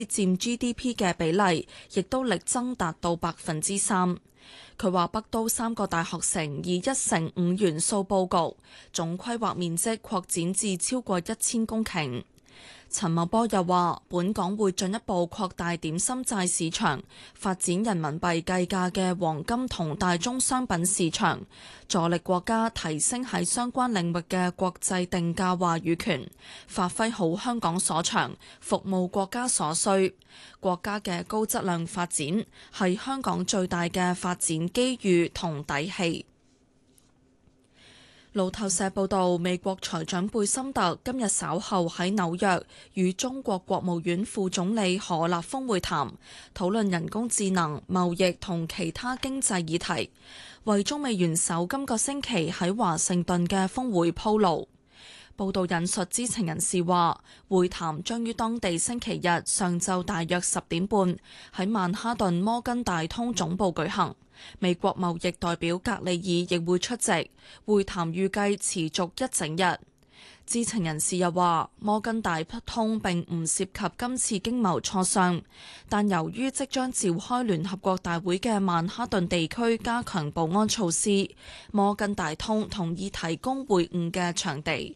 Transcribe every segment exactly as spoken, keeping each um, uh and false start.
佔 G D P 嘅比例亦都力爭達到百分之三。佢話北都三個大學城以一乘五元素佈局，總規劃面積擴展至超過一千公頃。陳茂波又話，本港會進一步擴大點心債市場，發展人民幣計價嘅黃金同大宗商品市場，助力國家提升喺相關領域嘅國際定價話語權，發揮好香港所長，服務國家所需。國家嘅高質量發展係香港最大嘅發展機遇同底氣。路透社報道，美國財長貝森特今日稍後喺紐約與中國國務院副總理何立峰會談，討論人工智能、貿易同其他經濟議題，為中美元首今個星期喺華盛頓嘅峰會鋪路。報道引述知情人士話，會談將於當地星期日上晝大約十點半喺曼哈頓摩根大通總部舉行。美國貿易代表格里爾亦會出席，會談預計持續一整日。知情人士又話，摩根大通並唔涉及今次經貿磋商，但由於即將召開聯合國大會嘅曼哈頓地區加強保安措施，摩根大通同意提供會晤嘅場地。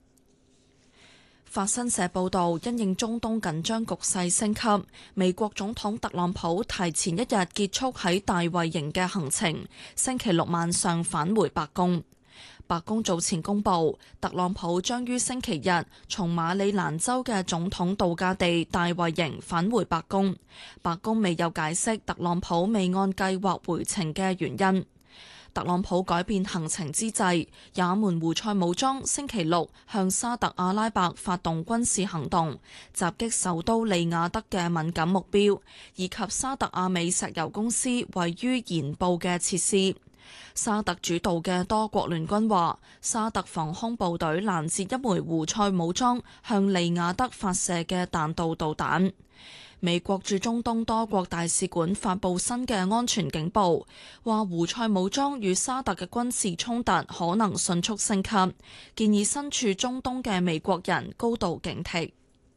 法新社報導，因應中東緊張局勢升級，美國總統特朗普提前一日結束喺大衛營嘅行程，星期六晚上返回白宮。白宮早前公布，特朗普將於星期日從馬里蘭州嘅總統度假地大衛營返回白宮。白宮未有解釋特朗普未按計劃回程嘅原因。特朗普改變行程之際，也門胡塞武裝星期六向沙特阿拉伯發動軍事行動，襲擊首都利雅得嘅敏感目標，以及沙特阿美石油公司位於鹽布嘅設施。沙特主導嘅多國聯軍話，沙特防空部隊攔截一枚胡塞武裝向利雅得發射嘅彈道導彈。美國駐中東多國大使館發布新嘅安全警報，話胡塞武裝與沙特嘅軍事衝突可能迅速升級，建議身處中東嘅美國人高度警惕。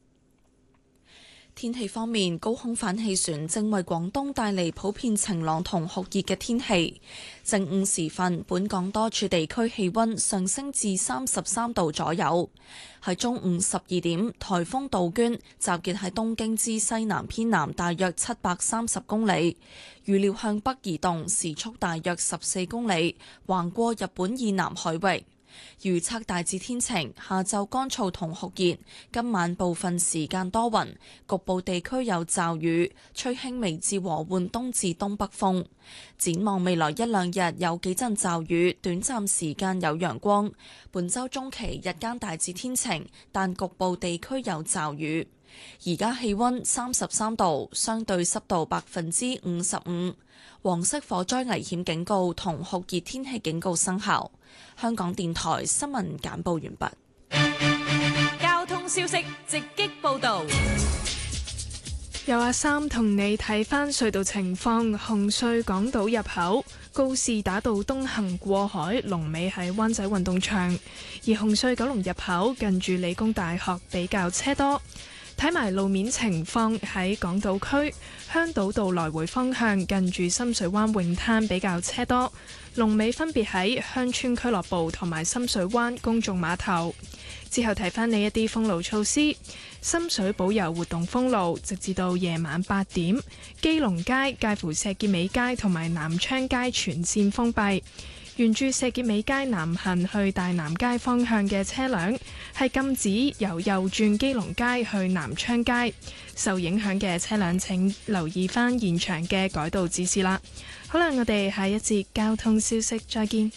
天氣方面，高空反氣旋正為廣東帶嚟普遍晴朗同酷熱嘅天氣。正午時分，本港多處地區氣溫上升至三十三度左右。喺中午十二點，颱風杜鵑集結喺東京之西南偏南大約七百三十公里，預料向北移動，時速大約十四公里，橫過日本以南海域。預測大致天晴，下晝乾燥同酷熱，今晚部分時間多雲，局部地區有驟雨，吹輕微至和緩東至東北風。展望未來一兩日有幾陣驟雨，短暫時間有陽光。本週中期日間大致天晴，但局部地區有驟雨。而家氣溫三十三度，相對濕度百分之五十五。黃色火災危險警告同酷熱天氣警告生效。香港電台新聞簡報完畢。交通消息直擊報道。 有阿三同你睇返隧道情況。紅隧港島入口告士打道東行過海，龍尾喺灣仔運動場；而紅隧九龍入口近住理工大學比較車多。睇埋路面情況，喺港島區香島道來回方向近住深水灣泳灘比較車多，龍尾分別喺鄉村俱樂部同埋深水灣公眾碼頭。之後提返你一啲封路措施，深水埗遊活動封路，直至到夜晚八點，基隆街介乎石硤尾街同埋南昌街全線封閉。沿住石硤尾街南行去大南街方向嘅車輛係禁止由右轉基隆街去南昌街，受影響嘅車輛請留意返現場嘅改道指示啦。好啦，我哋下一節交通消息再見。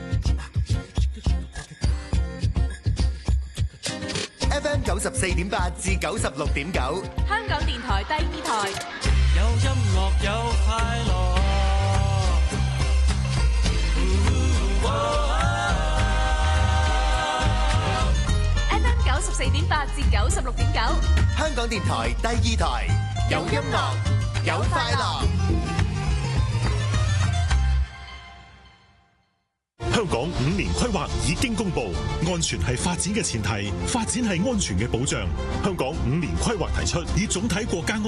F M 九十四點八至九十六點九， 香港電台第二台， 有音樂有快樂。 F M 九十四點八至九十六點九， 香港電台第二台，有音樂有快樂。 香港五年規劃已經公布，安全係發展嘅前提，發展係安全嘅保障。香港五年規劃提出以總體國家安